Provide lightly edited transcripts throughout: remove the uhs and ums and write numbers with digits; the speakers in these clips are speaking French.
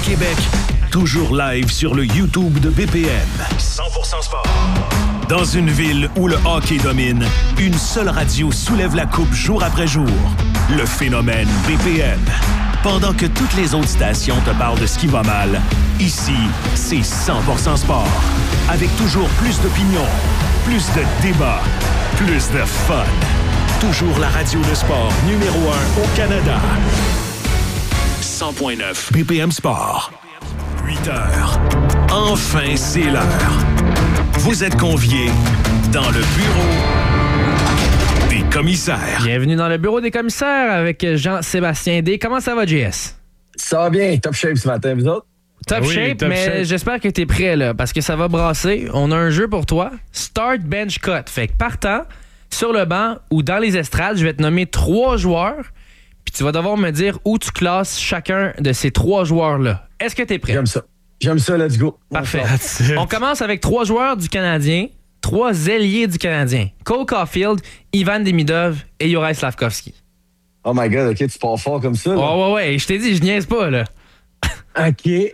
Québec, toujours live sur le YouTube de BPM. 100% sport. Dans une ville où le hockey domine, une seule radio soulève la coupe jour après jour. Le phénomène BPM. Pendant que toutes les autres stations te parlent de ce qui va mal, ici, c'est 100% sport. Avec toujours plus d'opinions, plus de débats, plus de fun. Toujours la radio de sport numéro 1 au Canada. 100.9 BPM Sport. 8 heures. Enfin, c'est l'heure. Vous êtes conviés dans le bureau des commissaires. Bienvenue dans le bureau des commissaires avec Jean-Sébastien D. Comment ça va, JS? Ça va bien. Top shape ce matin, vous autres? Top shape, mais j'espère que t'es prêt, là, parce que ça va brasser. On a un jeu pour toi. Start, bench, cut. Fait que partant, sur le banc ou dans les estrades, je vais te nommer 3 joueurs, puis tu vas devoir me dire où tu classes chacun de ces 3 joueurs-là. Est-ce que t'es prêt? J'aime ça, let's go. Parfait. On commence avec 3 joueurs du Canadien, 3 ailiers du Canadien. Cole Caulfield, Ivan Demidov et Juraj Slafkovský. Oh my God, OK, tu pars fort comme ça. Là. Oh, ouais. Je t'ai dit, je niaise pas, là. OK. Puis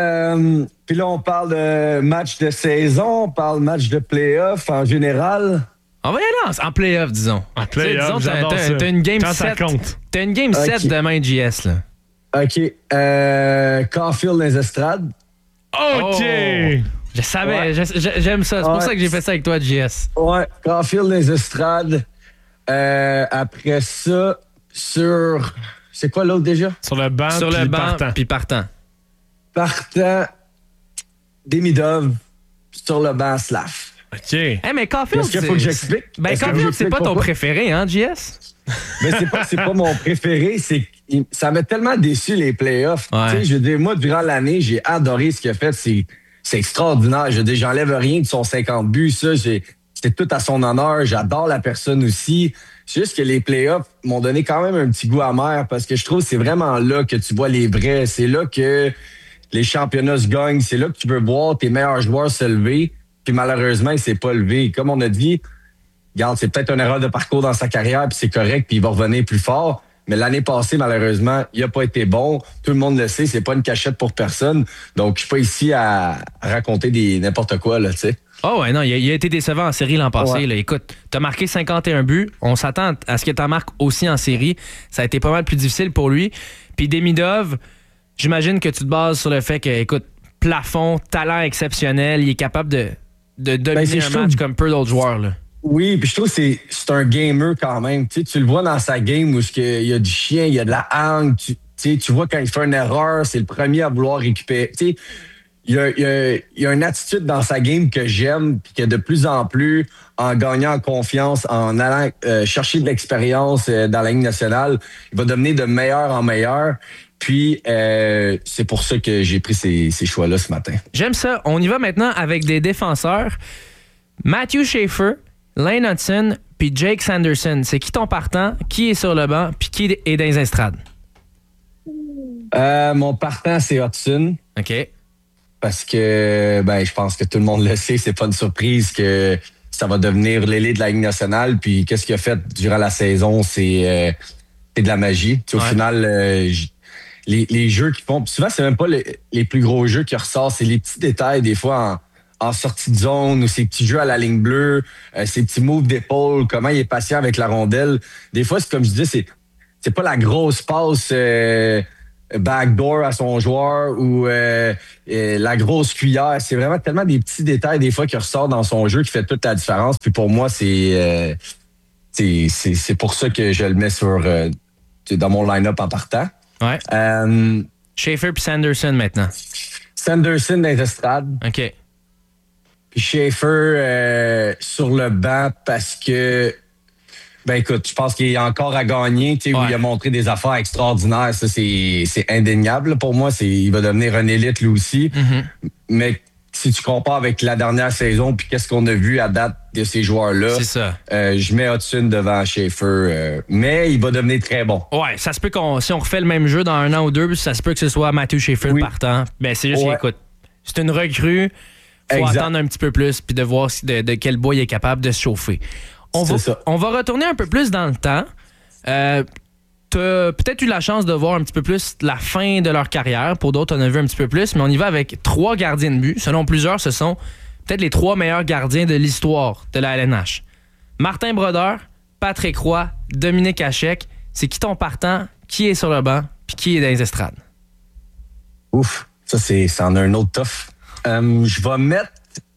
là, on parle de match de saison, on parle de match de play-off en général. On va y aller en play-off, disons. En play-off, disons, t'as une game 7. T'as une game 7 demain, JS, là. OK. Caulfield les estrades. OK! Je savais, j'aime ça. C'est pour ça que j'ai fait ça avec toi, JS. Ouais, Caulfield les estrades. Après ça, sur... C'est quoi l'autre déjà? Sur le banc, puis partant. Partant, Demidov, sur le banc, Slav. OK. Hey, mais Caulfield, est-ce qu'il faut que j'explique? Ben, Caulfield, c'est pas ton préféré, hein, JS? Mais c'est pas mon préféré. Ça m'a tellement déçu, les playoffs. Ouais. Tu sais, je veux dire, moi, durant l'année, j'ai adoré ce qu'il a fait. C'est extraordinaire. Je veux dire, j'enlève rien de son 50 buts. Ça, c'était tout à son honneur. J'adore la personne aussi. C'est juste que les playoffs m'ont donné quand même un petit goût amer parce que je trouve que c'est vraiment là que tu vois les vrais. C'est là que les championnats se gagnent. C'est là que tu veux voir tes meilleurs joueurs se lever. Puis malheureusement, il s'est pas levé. Comme on a dit, regarde, c'est peut-être une erreur de parcours dans sa carrière, puis c'est correct, puis il va revenir plus fort. Mais l'année passée, malheureusement, il n'a pas été bon. Tout le monde le sait, c'est pas une cachette pour personne. Donc, je suis pas ici à raconter n'importe quoi, là, tu sais. Oh ouais, non, il a été décevant en série l'an passé. Ouais. Là. Écoute, t'as marqué 51 buts. On s'attend à ce que t'en marques aussi en série. Ça a été pas mal plus difficile pour lui. Puis Demidov, j'imagine que tu te bases sur le fait que, écoute, plafond, talent exceptionnel, il est capable de dominer un match comme peu d'autres joueurs, là. Oui, puis je trouve que c'est un gamer quand même. Tu le vois dans sa game où il y a du chien, il y a de la hangue. Tu vois quand il fait une erreur, c'est le premier à vouloir récupérer. Tu sais, il y a une attitude dans sa game que j'aime, puis que de plus en plus, en gagnant en confiance, en allant chercher de l'expérience dans la Ligue nationale, il va devenir de meilleur en meilleur. Puis, c'est pour ça que j'ai pris ces choix-là ce matin. J'aime ça. On y va maintenant avec des défenseurs. Matthew Schaefer, Lane Hudson, puis Jake Sanderson. C'est qui ton partant, qui est sur le banc, puis qui est dans les estrades? Mon partant, c'est Hudson. OK. Parce que, je pense que tout le monde le sait, c'est pas une surprise que ça va devenir l'ailé de la Ligue nationale. Puis, qu'est-ce qu'il a fait durant la saison? C'est de la magie. Au final, les jeux qu'ils font, souvent, c'est même pas les plus gros jeux qui ressortent, c'est les petits détails, des fois, en sortie de zone ou ces petits jeux à la ligne bleue, ces petits moves d'épaule, comment il est patient avec la rondelle. Des fois, c'est comme je disais, c'est pas la grosse passe backdoor à son joueur ou la grosse cuillère. C'est vraiment tellement des petits détails des fois qui ressortent dans son jeu qui fait toute la différence. Puis pour moi, c'est pour ça que je le mets dans mon line-up en partant. Ouais. Schaefer puis Sanderson maintenant. Sanderson dans les estrades. OK. Puis Schaefer sur le banc parce que, écoute, je pense qu'il est encore à gagner, tu sais, où il a montré des affaires extraordinaires. Ça, c'est indéniable pour moi. Il va devenir un élite lui aussi. Mm-hmm. Mais si tu compares avec la dernière saison puis qu'est-ce qu'on a vu à date de ces joueurs-là, c'est ça. Je mets Hudson devant Schaefer. Mais il va devenir très bon. Ouais, ça se peut si on refait le même jeu dans 1 an ou 2, ça se peut que ce soit Matthew Schaefer le partant. C'est juste écoute, c'est une recrue. Faut attendre un petit peu plus puis de voir de quel bois il est capable de se chauffer. On va retourner un peu plus dans le temps. t'as peut-être eu la chance de voir un petit peu plus la fin de leur carrière. Pour d'autres, on a vu un petit peu plus. Mais on y va avec 3 gardiens de but. Selon plusieurs, ce sont peut-être les 3 meilleurs gardiens de l'histoire de la LNH. Martin Brodeur, Patrick Roy, Dominique Hachek. C'est qui ton partant, qui est sur le banc, puis qui est dans les estrades? Ouf, ça en a un autre tough. Je vais mettre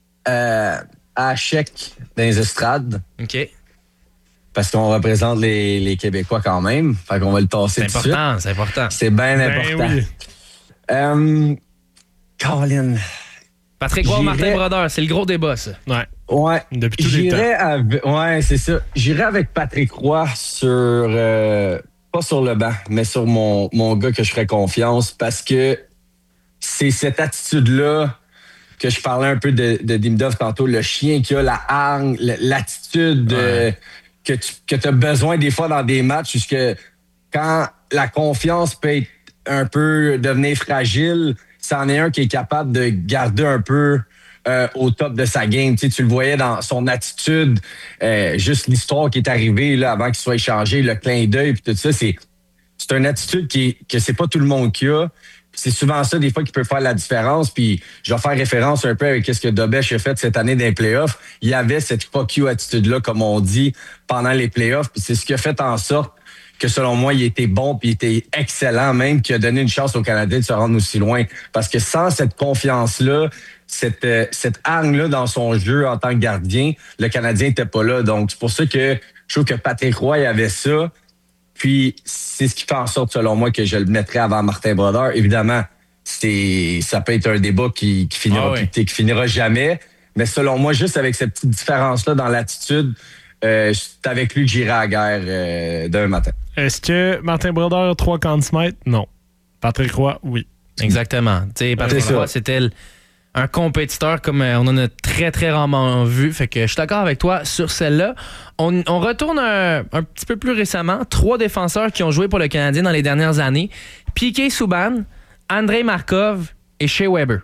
Hachek dans les estrades. OK. Parce qu'on représente les Québécois quand même. Fait qu'on va le tasser tout de suite. C'est important. C'est bien important. Colin. Patrick Roy, Martin Brodeur, c'est le gros débat, ça. Ouais. Depuis tous les temps. Ouais, c'est ça. J'irai avec Patrick Roy sur... pas sur le banc, mais sur mon gars que je ferais confiance parce que c'est cette attitude-là que je parlais un peu de Dimdov tantôt, le chien qui a la hargne, l'attitude que tu as besoin des fois dans des matchs, puisque quand la confiance peut être un peu devenir fragile, c'en est un qui est capable de garder un peu au top de sa game. Tu le voyais dans son attitude, juste l'histoire qui est arrivée là, avant qu'il soit échangé, le clin d'œil puis tout ça, c'est une attitude que c'est pas tout le monde qui a. C'est souvent ça, des fois, qui peut faire la différence. Puis je vais faire référence un peu avec ce que Dobèche a fait cette année dans les playoffs. Il y avait cette fuck you attitude-là, comme on dit, pendant les playoffs. Puis c'est ce qui a fait en sorte que, selon moi, il était bon puis il était excellent, même, qui a donné une chance aux Canadiens de se rendre aussi loin. Parce que sans cette confiance-là, cette hargne-là dans son jeu en tant que gardien, le Canadien n'était pas là. Donc, c'est pour ça que je trouve que Patrick Roy avait ça. Puis, c'est ce qui fait en sorte, selon moi, que je le mettrais avant Martin Brodeur. Évidemment, ça peut être un débat qui finira jamais. Mais selon moi, juste avec cette petite différence-là dans l'attitude, c'est avec lui que j'irai à la guerre d'un matin. Est-ce que Martin Brodeur a 3 Conn Smythe? Non. Patrick Roy, oui. Exactement. Tu sais, Patrick Roy, c'était un compétiteur comme on en a très, très rarement vu. Fait que je suis d'accord avec toi sur celle-là. On retourne un petit peu plus récemment. 3 défenseurs qui ont joué pour le Canadien dans les dernières années. Piquet Subban, Andrei Markov et Shea Weber.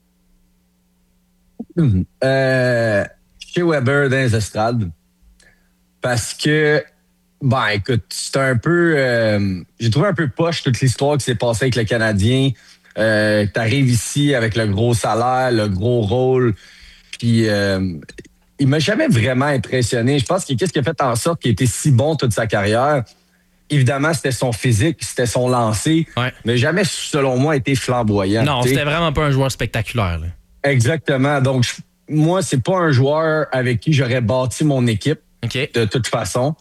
Shea Weber dans les estrades. Parce que, écoute, c'est un peu... j'ai trouvé un peu poche toute l'histoire qui s'est passée avec le Canadien. T'arrives ici avec le gros salaire, le gros rôle, puis il m'a jamais vraiment impressionné. Je pense que qu'est-ce qui a fait en sorte qu'il était si bon toute sa carrière? Évidemment, c'était son physique, c'était son lancer, mais jamais, selon moi, été flamboyant. Non, c'était vraiment pas un joueur spectaculaire. Là. Exactement. Donc, moi, c'est pas un joueur avec qui j'aurais bâti mon équipe, de toute façon.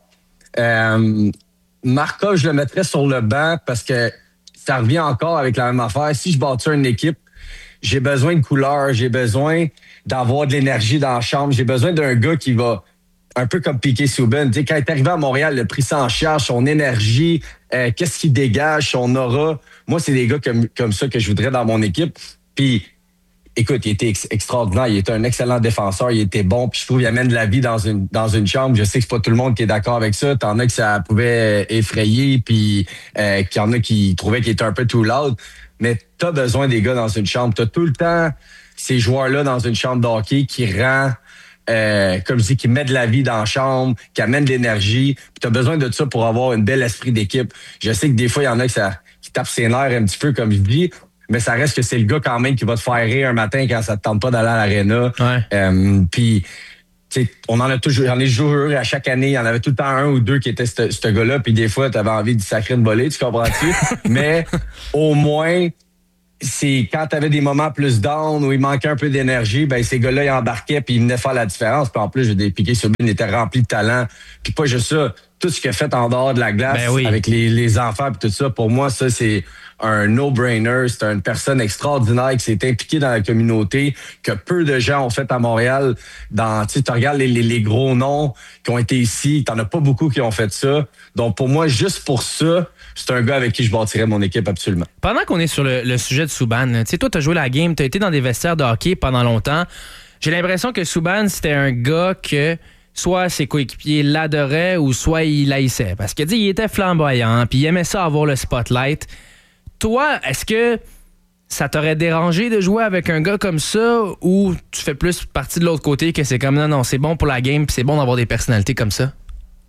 Markov, je le mettrais sur le banc parce que ça revient encore avec la même affaire. Si je bâtis une équipe, j'ai besoin de couleur, j'ai besoin d'avoir de l'énergie dans la chambre, j'ai besoin d'un gars qui va, un peu comme Piquet Subban, quand il est arrivé à Montréal, le pris ça en charge, son énergie, qu'est-ce qu'il dégage, son aura. Moi, c'est des gars comme ça que je voudrais dans mon équipe. Puis, écoute, il était extraordinaire, il était un excellent défenseur, il était bon, puis je trouve qu'il amène de la vie dans une chambre. Je sais que c'est pas tout le monde qui est d'accord avec ça. T'en as que ça pouvait effrayer, puis qu'il y en a qui trouvaient qu'il était un peu too loud. Mais t'as besoin des gars dans une chambre. T'as tout le temps ces joueurs-là dans une chambre de hockey qui rend, comme je dis, qui met de la vie dans la chambre, qui amène de l'énergie. Puis t'as besoin de ça pour avoir un bel esprit d'équipe. Je sais que des fois, il y en a qui tapent ses nerfs un petit peu, comme je dis. Mais ça reste que c'est le gars quand même qui va te faire rire un matin quand ça te tente pas d'aller à l'aréna. Puis, tu sais, j'en ai toujours eu à chaque année. Il y en avait tout le temps un ou deux qui étaient ce gars-là. Puis des fois, tu avais envie de sacrer une volée, tu comprends-tu? Mais au moins, c'est quand tu avais des moments plus down où il manquait un peu d'énergie, ces gars-là, ils embarquaient puis ils venaient faire la différence. Puis en plus, j'ai des Piquet Subban, il était rempli de talent. Puis pas juste ça, tout ce qu'il a fait en dehors de la glace avec les enfants et tout ça, pour moi, ça, c'est un no-brainer. C'est une personne extraordinaire qui s'est impliquée dans la communauté, que peu de gens ont fait à Montréal. Tu regardes les gros noms qui ont été ici, t'en as pas beaucoup qui ont fait ça. Donc, pour moi, juste pour ça, c'est un gars avec qui je bâtirais mon équipe absolument. Pendant qu'on est sur le sujet de Subban, tu sais, toi, t'as joué la game, t'as été dans des vestiaires de hockey pendant longtemps. J'ai l'impression que Subban, c'était un gars que soit ses coéquipiers l'adoraient ou soit il l'haïssait. Parce que, il était flamboyant, puis il aimait ça avoir le spotlight. Toi, est-ce que ça t'aurait dérangé de jouer avec un gars comme ça ou tu fais plus partie de l'autre côté que c'est comme non, c'est bon pour la game puis c'est bon d'avoir des personnalités comme ça?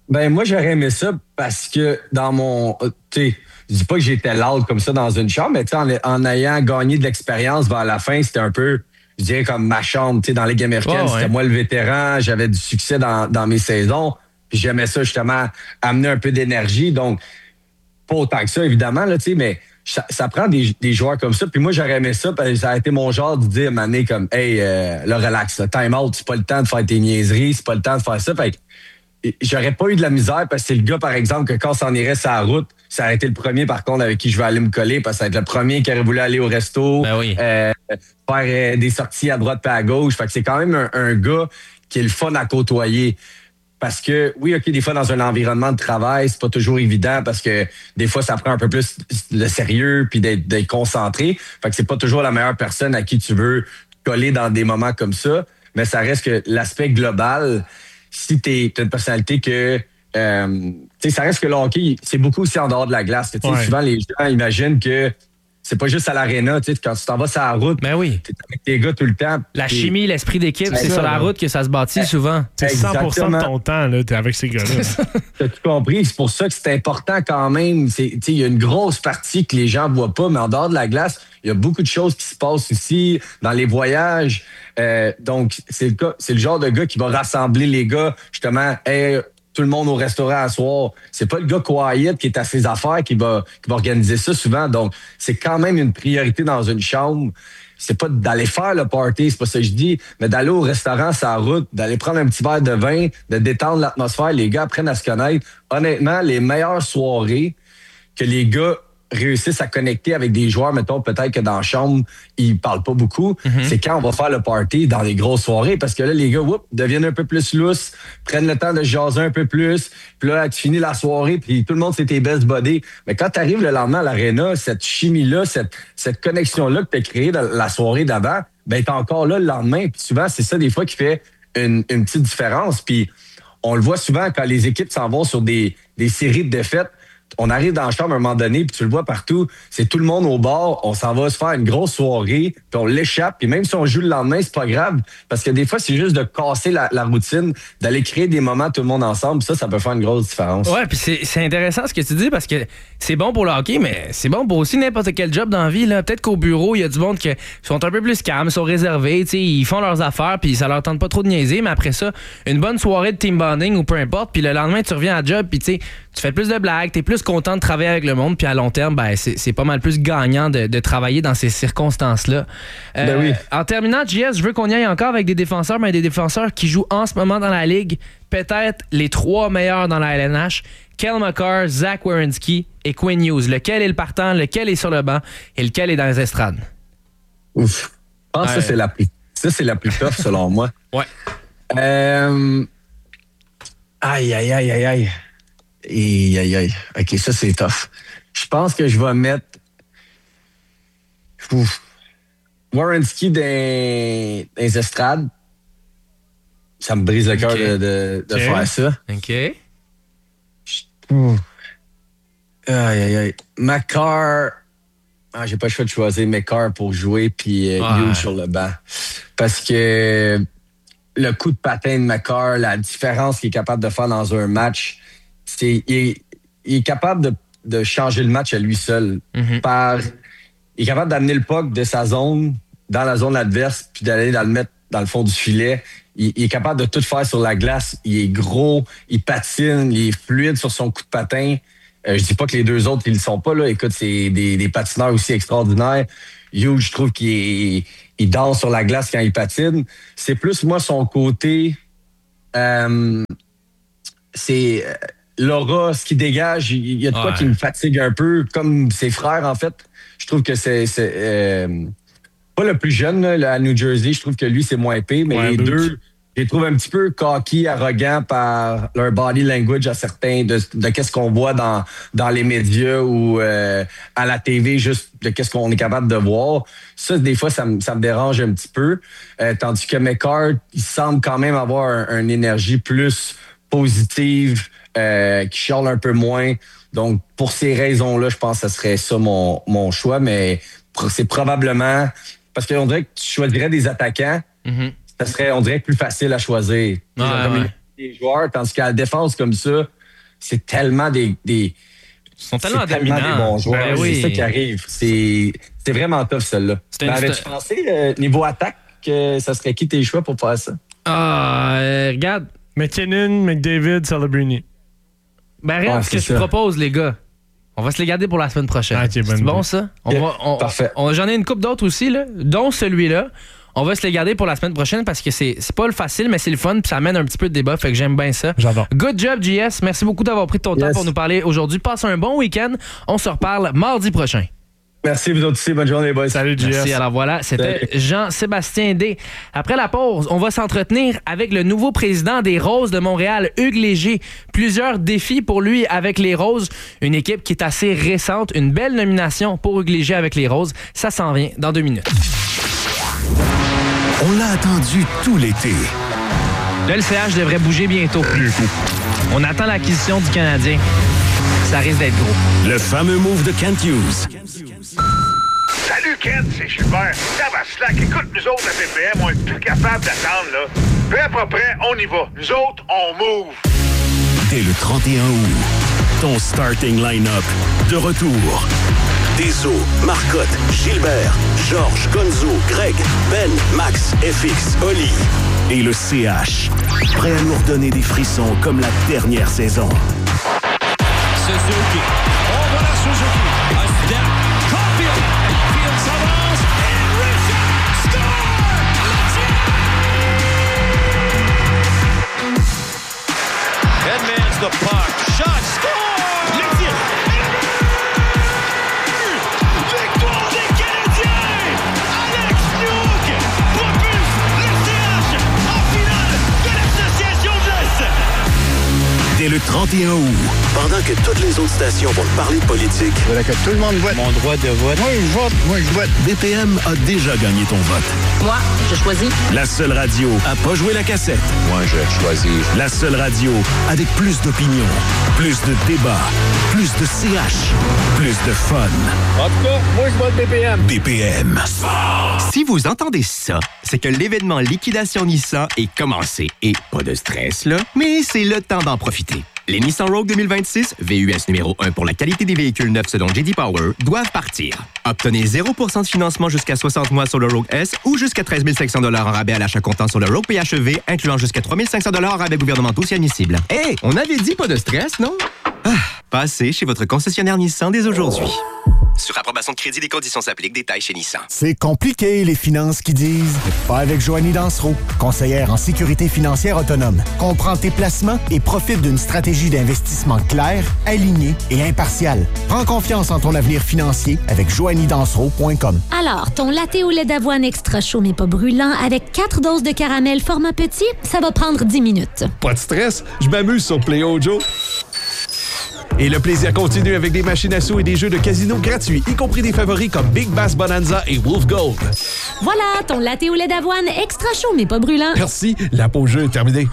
Ben, moi, j'aurais aimé ça parce que dans mon. Tu sais, je dis pas que j'étais loud comme ça dans une chambre, mais tu sais, en ayant gagné de l'expérience vers la fin, c'était un peu, je dirais, comme ma chambre. Tu sais, dans la Ligue américaine, c'était moi le vétéran, j'avais du succès dans mes saisons. Puis j'aimais ça, justement, amener un peu d'énergie. Donc, pas autant que ça, évidemment, là, tu sais, mais ça prend des joueurs comme ça. Puis moi, j'aurais aimé ça, parce que ça a été mon genre de dire, mané, comme, hey, là, relax, là, time out, c'est pas le temps de faire tes niaiseries, c'est pas le temps de faire ça. Fait que j'aurais pas eu de la misère parce que c'est le gars, par exemple, que quand on s'en irait sur la route, ça aurait été le premier, par contre, avec qui je vais aller me coller parce que ça va être le premier qui aurait voulu aller au resto, faire des sorties à droite et à gauche. Fait que c'est quand même un gars qui est le fun à côtoyer. Parce que, oui, OK, des fois, dans un environnement de travail, c'est pas toujours évident parce que des fois, ça prend un peu plus le sérieux puis d'être concentré. Fait que c'est pas toujours la meilleure personne à qui tu veux coller dans des moments comme ça. Mais ça reste que l'aspect global, si t'as une personnalité que... tu sais, ça reste que le hockey, c'est beaucoup aussi en dehors de la glace. Souvent, les gens imaginent que c'est pas juste à l'aréna. Quand tu t'en vas sur la route, t'es avec tes gars tout le temps. La chimie, l'esprit d'équipe, c'est sur la route que ça se bâtit souvent. C'est 100% de ton temps, là, t'es avec ces gars-là. T'as tout compris. C'est pour ça que c'est important quand même. Il y a une grosse partie que les gens voient pas, mais en dehors de la glace, il y a beaucoup de choses qui se passent ici, dans les voyages. Donc, c'est le genre de gars qui va rassembler les gars, justement, tout le monde au restaurant à soir. C'est pas le gars quiet qui est à ses affaires qui va organiser ça souvent. Donc, c'est quand même une priorité dans une chambre. C'est pas d'aller faire le party, c'est pas ça que je dis, mais d'aller au restaurant, sur la route, d'aller prendre un petit verre de vin, de détendre l'atmosphère. Les gars apprennent à se connaître. Honnêtement, les meilleures soirées que les gars réussissent à connecter avec des joueurs, mettons, peut-être que dans la chambre, ils parlent pas beaucoup. C'est quand on va faire le party dans les grosses soirées, parce que là, les gars, deviennent un peu plus lousses, prennent le temps de jaser un peu plus, puis là, tu finis la soirée, puis tout le monde, c'est tes best buddies. Mais quand tu arrives le lendemain à l'aréna, cette chimie-là, cette connexion-là que tu as créée dans la soirée d'avant, ben, t'es encore là le lendemain. Puis souvent, c'est ça, des fois, qui fait une petite différence. Puis on le voit souvent quand les équipes s'en vont sur des séries de défaites. On arrive dans la chambre à un moment donné, puis tu le vois partout, c'est tout le monde au bar, on s'en va se faire une grosse soirée, puis on l'échappe, puis même si on joue le lendemain, c'est pas grave, parce que des fois, c'est juste de casser la routine, d'aller créer des moments tout le monde ensemble, ça peut faire une grosse différence. Ouais, puis c'est intéressant ce que tu dis, parce que c'est bon pour le hockey, mais c'est bon pour aussi n'importe quel job dans la vie, là. Peut-être qu'au bureau, il y a du monde qui sont un peu plus calmes, sont réservés, tu sais, ils font leurs affaires, puis ça leur tente pas trop de niaiser, mais après ça, une bonne soirée de team bonding ou peu importe, puis le lendemain, tu reviens à job, puis tu sais, tu fais plus de blagues, t'es plus content de travailler avec le monde, puis à long terme, ben, c'est pas mal plus gagnant de travailler dans ces circonstances-là. Oui. En terminant, JS, je veux qu'on y aille encore avec des défenseurs, mais des défenseurs qui jouent en ce moment dans la Ligue, peut-être les 3 meilleurs dans la LNH, Cale Makar, Zach Werenski et Quinn Hughes. Lequel est le partant, lequel est sur le banc et lequel est dans les estrades? Ouf. Je pense que ça, c'est la plus tough, selon moi. Ouais. Aïe. OK, ça, c'est tough. Je pense que je vais mettre Werenski dans les estrades. Ça me brise le cœur de faire ça. OK. Aïe. Makar. J'ai pas le choix de choisir Makar pour jouer, puis Hughes sur le banc. Parce que le coup de patin de Makar, la différence qu'il est capable de faire dans un match, il est capable de changer le match à lui seul. Il est capable d'amener le puck de sa zone dans la zone adverse puis d'aller le mettre dans le fond du filet. Il est capable de tout faire sur la glace. Il est gros, il patine, il est fluide sur son coup de patin. Je dis pas que les deux autres, ils le sont pas, là. Écoute, c'est des patineurs aussi extraordinaires. Hughes, je trouve qu'il danse sur la glace quand il patine. C'est plus, moi, son côté... c'est... L'aura, ce qui dégage, il y a de quoi qui me fatigue un peu, comme ses frères, en fait. Je trouve que c'est pas le plus jeune, là, à New Jersey. Je trouve que lui, c'est moins épais, mais les deux, je les trouve un petit peu cocky, arrogants par leur body language à certains, de qu'est-ce qu'on voit dans les médias ou à la TV, juste de qu'est-ce qu'on est capable de voir. Ça, des fois, ça me dérange un petit peu. Tandis que Makar, il semble quand même avoir une énergie plus positive, qui chiale un peu moins. Donc, pour ces raisons-là, je pense que ce serait ça mon choix, mais c'est probablement... Parce qu'on dirait que tu choisirais des attaquants, ça serait, on dirait, plus facile à choisir. Des des joueurs, tandis qu'à la défense comme ça, c'est tellement des Ils sont tellement dominants. Des bons joueurs. Oui. C'est ça qui arrive. C'est vraiment tough, celle-là. Avais-tu pensé, niveau attaque, que ça serait qui tes choix pour faire ça? Regarde. McKinnon, McDavid, Celebrini. Ben, regarde ce que je propose, les gars. On va se les garder pour la semaine prochaine. Okay, c'est bon, ça? Parfait. J'en ai une couple d'autres aussi, là, dont celui-là. On va se les garder pour la semaine prochaine parce que c'est pas le facile, mais c'est le fun puis ça amène un petit peu de débat, fait que j'aime bien ça. J'adore. Good job, JS. Merci beaucoup d'avoir pris ton temps pour nous parler aujourd'hui. Passe un bon week-end. On se reparle mardi prochain. Merci, vous autres aussi. Bonne journée, boys. Salut, JS. Merci. Alors voilà, c'était Jean-Sébastien D. Après la pause, on va s'entretenir avec le nouveau président des Roses de Montréal, Hugues Léger. Plusieurs défis pour lui avec les Roses. Une équipe qui est assez récente. Une belle nomination pour Hugues Léger avec les Roses. Ça s'en vient dans 2 minutes. On l'a attendu tout l'été. Le LCH devrait bouger bientôt. On attend l'acquisition du Canadien. Ça risque d'être gros. Le fameux move de Kent Hughes. Salut Kent, c'est Gilbert. Ça va slack. Écoute, nous autres à BPM, on est plus capable d'attendre, là. Peu à peu près, on y va. Nous autres, on move. Dès le 31 août, ton starting line-up de retour. Deso, Marcotte, Gilbert, Georges, Gonzo, Greg, Ben, Max, FX, Oli et le CH. Prêt à nous redonner des frissons comme la dernière saison. Suzuki. Oh, voilà Suzuki. A step. Caulfield. Field s'avance. Et Richard score! Edmonds the puck. Shot. Score! Le tir. Victoire des Canadiens! Alex Newhook propulse le CH en finale de l'Association de l'Est! Dès le 31 août, pendant que toutes les autres stations vont parler de politique, Voilà que tout le monde vote. Mon droit de vote. Moi, je vote. BPM a déjà gagné ton vote. Moi, je choisis. La seule radio à pas jouer la cassette. Moi, je choisis. La seule radio avec plus d'opinion, plus de débats, plus de CH, plus de fun. En tout cas, moi, je vote BPM. BPM. Si vous entendez ça, c'est que l'événement Liquidation Nissan est commencé. Et pas de stress, là, mais c'est le temps d'en profiter. Les Nissan Rogue 2026, VUS numéro 1 pour la qualité des véhicules neufs selon J.D. Power, doivent partir. Obtenez 0% de financement jusqu'à 60 mois sur le Rogue S ou jusqu'à 13 500 $ en rabais à l'achat comptant sur le Rogue PHEV, incluant jusqu'à 3 500 $ en rabais gouvernementaux si admissible. Hé, on avait dit pas de stress, non? Passez chez votre concessionnaire Nissan dès aujourd'hui. Sur approbation de crédit, les conditions s'appliquent. Détails chez Nissan. C'est compliqué, les finances qui disent. Mais pas avec Joanie Dansereau, conseillère en sécurité financière autonome. Comprends tes placements et profite d'une stratégie d'investissement claire, alignée et impartiale. Prends confiance en ton avenir financier avec joanniedansereau.com. Alors, ton latte au lait d'avoine extra chaud mais pas brûlant avec 4 doses de caramel format petit, ça va prendre 10 minutes. Pas de stress, je m'amuse sur Play Ojo. Et le plaisir continue avec des machines à sous et des jeux de casino gratuits, y compris des favoris comme Big Bass Bonanza et Wolf Gold. Voilà, ton latte au lait d'avoine extra chaud mais pas brûlant. Merci, la pause jeu est terminée.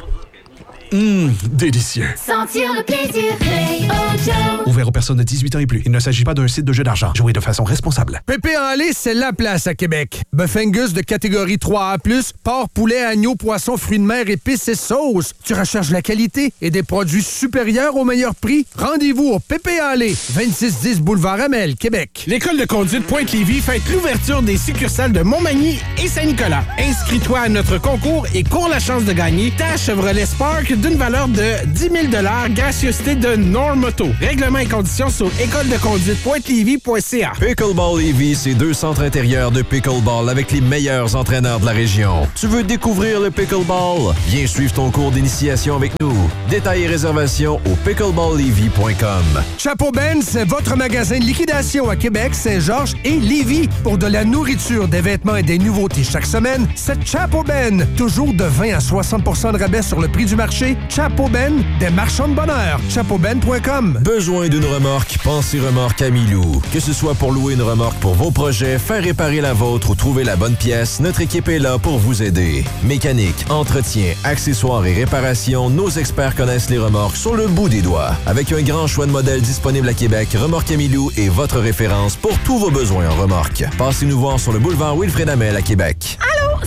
Délicieux. Sentir le plaisir, Play Ojo. Ouvert aux personnes de 18 ans et plus. Il ne s'agit pas d'un site de jeu d'argent. Jouez de façon responsable. Pépé en lait, c'est la place à Québec. Bœuf Angus de catégorie 3A+, porc, poulet, agneau, poisson, fruits de mer, épices et sauces. Tu recherches la qualité et des produits supérieurs au meilleur prix? Rendez-vous au Pépé en lait, 2610 Boulevard Amel, Québec. L'école de conduite Pointe-Lévis fête l'ouverture des succursales de Montmagny et Saint-Nicolas. Inscris-toi à notre concours et cours la chance de gagner ta Chevrolet Spark d'une valeur de 10 000 $, gracieuseté de Normoto. Règlements et conditions sur écoledeconduite.lévis.ca. Pickleball Lévis, c'est 2 centres intérieurs de pickleball avec les meilleurs entraîneurs de la région. Tu veux découvrir le pickleball? Viens suivre ton cours d'initiation avec nous. Détails et réservations au pickleballlévis.com. Chapeau Ben, c'est votre magasin de liquidation à Québec, Saint-Georges et Lévis. Pour de la nourriture, des vêtements et des nouveautés chaque semaine, c'est Chapeau Ben. Toujours de 20 à 60 % de rabais sur le prix du marché. Chapeau Ben, des marchands de bonheur. chapeauben.com. Besoin d'une remorque? Pensez remorque à Milou. Que ce soit pour louer une remorque pour vos projets, faire réparer la vôtre ou trouver la bonne pièce, notre équipe est là pour vous aider. Mécanique, entretien, accessoires et réparation, nos experts connaissent les remorques sur le bout des doigts. Avec un grand choix de modèles disponibles à Québec, Remorque Amilou est votre référence pour tous vos besoins en remorque. Passez nous voir sur le boulevard Wilfrid Hamel à Québec. Allô,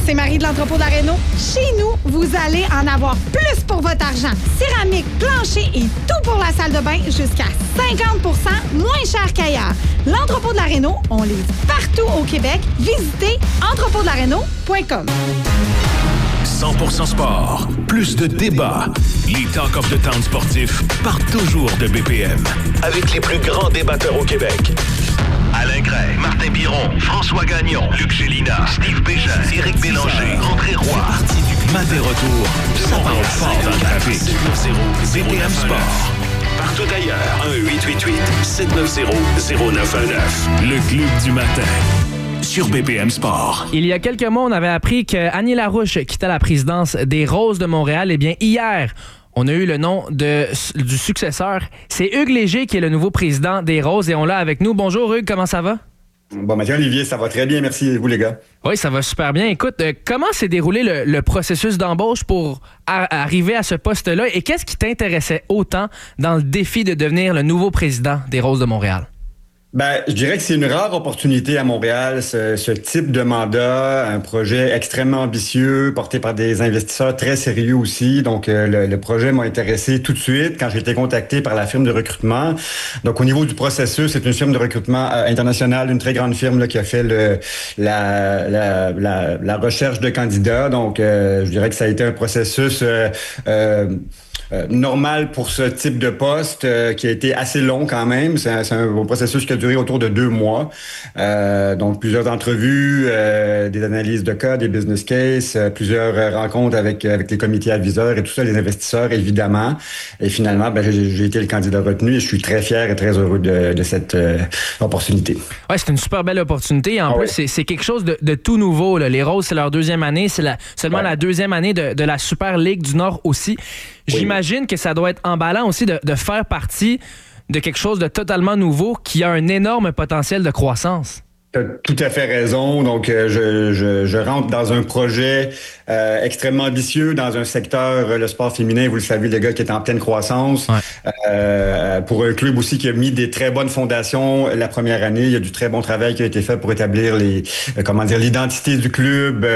c'est Marie de l'entrepôt de la Réno. Chez nous, vous allez en avoir plus pour votre argent. Céramique, plancher et tout pour la salle de bain jusqu'à 50% moins cher qu'ailleurs. L'entrepôt de la Réno, on livre partout au Québec. Visitez entrepôtdelaréno.com. 100% sport, plus de débats. Les Talk of the Town sportifs partent toujours de BPM. Avec les plus grands débatteurs au Québec. Alain Gray, Martin Biron, François Gagnon, Luc Gélina, Steve Bégin, Éric Bélanger, André Roy. Mat des retours, ça parle fort dans le trafic. BPM Sport. Partout ailleurs, 1-888-790-0919. Le club du matin. Sur BPM Sport. Il y a quelques mois, on avait appris que Annie Larouche quittait la présidence des Roses de Montréal. Eh bien, hier, on a eu le nom du successeur. C'est Hugues Léger qui est le nouveau président des Roses et on l'a avec nous. Bonjour Hugues, comment ça va? Bon, Mathieu Olivier, ça va très bien, merci. Et vous, les gars? Oui, ça va super bien. Écoute, comment s'est déroulé le processus d'embauche pour arriver à ce poste-là et qu'est-ce qui t'intéressait autant dans le défi de devenir le nouveau président des Roses de Montréal? Ben, je dirais que c'est une rare opportunité à Montréal, ce type de mandat, un projet extrêmement ambitieux, porté par des investisseurs très sérieux aussi. Donc, le projet m'a intéressé tout de suite quand j'ai été contacté par la firme de recrutement. Donc, au niveau du processus, c'est une firme de recrutement internationale, une très grande firme là, qui a fait la recherche de candidats. Donc, je dirais que ça a été un processus normal pour ce type de poste qui a été assez long quand même. C'est un processus qui a duré autour de 2 mois. Donc, plusieurs entrevues, des analyses de cas, des business cases, plusieurs rencontres avec les comités aviseurs et tout ça, les investisseurs, évidemment. Et finalement, ben, j'ai été le candidat retenu et je suis très fier et très heureux de cette opportunité. Ouais, c'est une super belle opportunité. En plus, c'est quelque chose de tout nouveau, là. Les Roses, c'est leur 2e année. C'est seulement la 2e année de la Super Ligue du Nord aussi. J'imagine que ça doit être emballant aussi de faire partie de quelque chose de totalement nouveau qui a un énorme potentiel de croissance. Tu as tout à fait raison. Donc, je rentre dans un projet extrêmement ambitieux dans un secteur, le sport féminin, vous le savez, les gars, qui est en pleine croissance. Ouais. Pour un club aussi qui a mis des très bonnes fondations la première année. Il y a du très bon travail qui a été fait pour établir l'identité du club.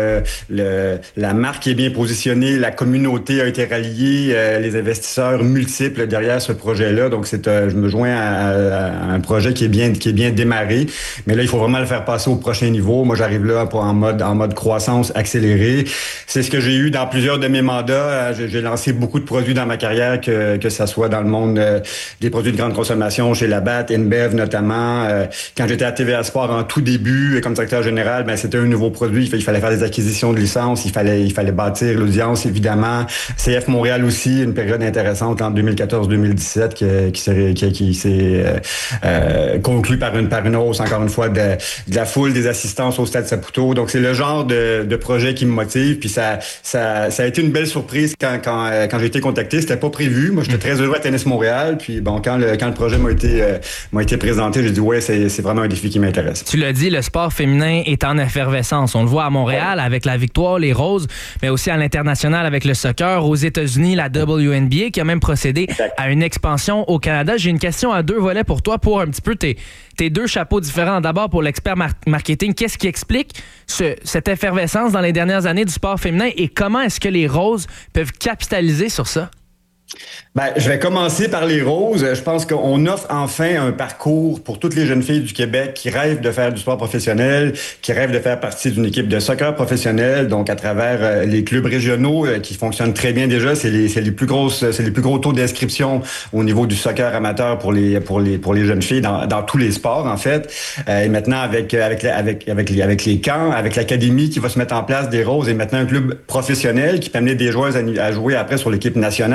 La marque est bien positionnée. La communauté a été ralliée. Les investisseurs multiples derrière ce projet-là. Donc, je me joins à un projet qui est bien démarré. Mais là, il faut vraiment le faire passer au prochain niveau. Moi, j'arrive là en mode croissance accélérée. C'est ce que j'ai eu dans plusieurs de mes mandats. J'ai lancé beaucoup de produits dans ma carrière, que ça soit dans le monde des produits de grande consommation, chez Labatt, InBev notamment. Quand j'étais à TVA Sport en tout début, et comme directeur général, ben c'était un nouveau produit. Il fallait faire des acquisitions de licences, il fallait bâtir l'audience, évidemment. CF Montréal aussi, une période intéressante en 2014-2017 qui s'est conclue par une hausse, encore une fois, de la foule, des assistances au Stade Saputo. Donc, c'est le genre de projet qui me motive. Puis ça a été une belle surprise quand j'ai été contacté. C'était pas prévu. Moi, j'étais très heureux à Tennis Montréal. Puis bon, quand le projet m'a été présenté, j'ai dit ouais, c'est vraiment un défi qui m'intéresse. Tu l'as dit, le sport féminin est en effervescence. On le voit à Montréal avec la victoire, les Roses, mais aussi à l'international avec le soccer. Aux États-Unis, la WNBA qui a même procédé à une expansion au Canada. J'ai une question à 2 volets pour toi pour un petit peu tes 2 chapeaux différents. D'abord, pour l'expert marketing, qu'est-ce qui explique cette effervescence dans les dernières années du sport féminin et comment est-ce que les Roses peuvent capitaliser sur ça? Ben, je vais commencer par les Roses. Je pense qu'on offre enfin un parcours pour toutes les jeunes filles du Québec qui rêvent de faire du sport professionnel, qui rêvent de faire partie d'une équipe de soccer professionnel. Donc, à travers les clubs régionaux qui fonctionnent très bien déjà, c'est les plus gros taux d'inscription au niveau du soccer amateur pour les jeunes filles dans tous les sports en fait. Et maintenant avec les camps, avec l'académie qui va se mettre en place des Roses et maintenant un club professionnel qui peut amener des joueuses à jouer après sur l'équipe nationale.